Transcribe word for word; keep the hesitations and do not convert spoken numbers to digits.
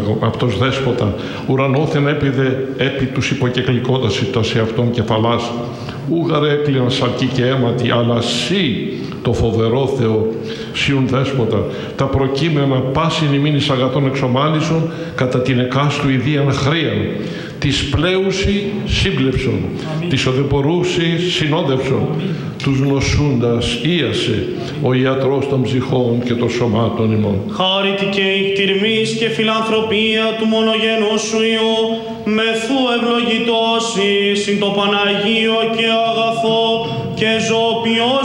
απ' τος δέσποτα, ουρανόθεν έπιδε επί τους υποκεκλικότας ητός εαυτόν κεφαλάς, ούγαρε έκλειναν σαρκή και αίματι, αλλά σύ το φοβερό Θεό, σιουν δέσποτα, τα προκείμενα πάσιν ημίνης αγαθών εξομάλισον, κατά την εκάστου ιδίαν χρίαν, της πλέουσι σύμπλεψον, της οδεπορούσι συνόδευσον, τους νοσούντας ίασε, ο ιατρός των ψυχών και των σωμάτων ημών. Χάρητη και η κτηρμής και φιλανθρωπία του μονογενού σου Υιού, μεθού ευλογητώσει συν το Παναγίο και αγαθό και ζωοποιός